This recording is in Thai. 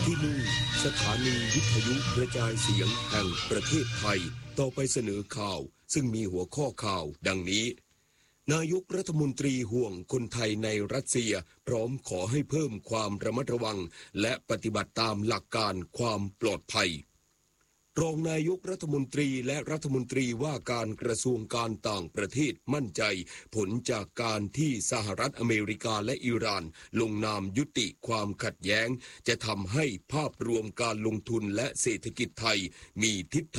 ที่นี่สถานีวิทยุกระจายเสียงแห่งประเทศไทยต่อไปเสนอข่าวซึ่งมีหัวข้อข่าวดังนี้นายกรัฐมนตรีห่วงคนไทยในรัสเซียพร้อมขอให้เพิ่มความระมัดระวังและปฏิบัติตามหลักการความปลอดภัยรองนายกรัฐมนตรีและรัฐมนตรีว่าการกระทรวงการต่างประเทศมั่นใจผลจากการที่สหรัฐอเมริกาและอิหร่านลงนามยุติความขัดแย้งจะทำให้ภาพรวมการลงทุนและเศรษฐกิจไทยมีทิศ